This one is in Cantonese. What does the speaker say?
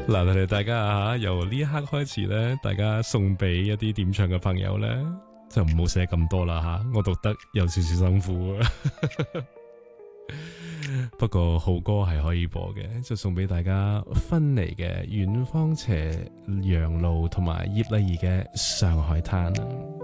嗱，我哋大家啊，由呢一刻開始咧，大家送俾一啲點唱嘅朋友咧，就唔好寫咁多啦吓，我讀得有少少辛苦啊。不過好歌係可以播嘅，就送俾大家芬妮嘅《遠方斜陽路》同埋葉麗儀嘅《上海灘》啊。